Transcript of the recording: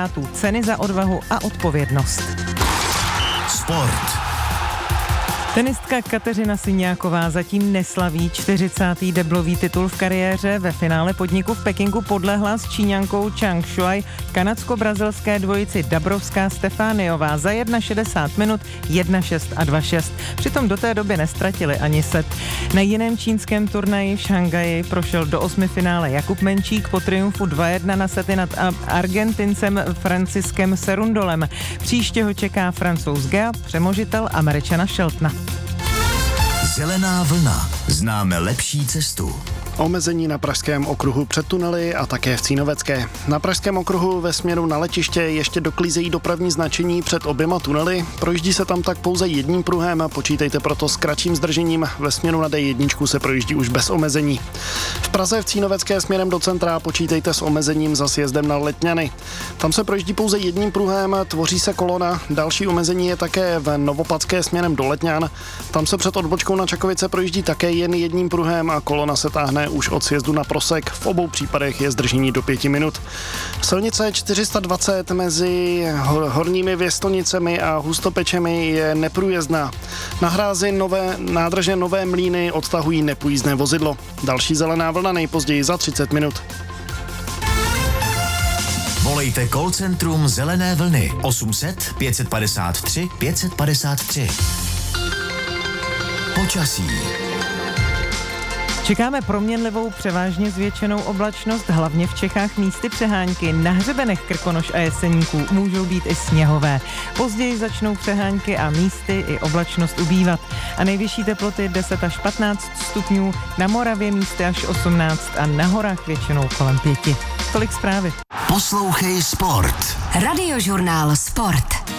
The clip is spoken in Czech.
laureátů ceny za odvahu a odpovědnost. Sport. Tenistka Kateřina Syňáková zatím neslaví 40. deblový titul v kariéře. Ve finále podniku v Pekingu podlehla s Číňankou Zhang Shuai kanadsko-brazilské dvojici Dabrowská-Stefániová za 61 minut 1-6 a 2-6. Přitom do té doby nestratili ani set. Na jiném čínském turnaji v Šanghaji prošel do 8. finále Jakub Menčík po triumfu 2-1 na sety nad Argentincem Franciskem Serundolem. Příště ho čeká Francouz Gea, přemožitel Američana Sheltona. Zelená vlna. Známe lepší cestu. Omezení na pražském okruhu před tunely a také v Cínovecké. Na pražském okruhu ve směru na letiště ještě doklízejí dopravní značení před oběma tunely. Projíždí se tam tak pouze jedním pruhem a počítejte proto s kratším zdržením. Ve směru na D1 se projíždí už bez omezení. V Praze v Cínovecké směrem do centra počítejte s omezením za sjezdem na Letňany. Tam se projíždí pouze jedním pruhem, tvoří se kolona. Další omezení je také v Novopadské směrem do Letňan. Tam se před odbočkou na Čakovice projíždí také jen jedním pruhem a kolona se táhne už od sjezdu na Prosek. V obou případech je zdržení do 5 minut. Silnice 420 mezi Horními Věstonicemi a Hustopečemi je neprůjezdná. Na hrázi nádrže Nové Mlýny odtahují nepojízdné vozidlo. Další zelená vlna nejpozději za 30 minut. Volejte call centrum Zelené vlny 800 553 553. Počasí. Čekáme proměnlivou převážně zvětšenou oblačnost, hlavně v Čechách místy přehánky. Na hřebenech Krkonoš a Jeseníků můžou být i sněhové. Později začnou přehánky a místy i oblačnost ubývat. A nejvyšší teploty 10 až 15 stupňů, na Moravě místy až 18 a na horách většinou kolem 5. Tolik zprávy. Poslouchej Sport. Radiožurnál Sport.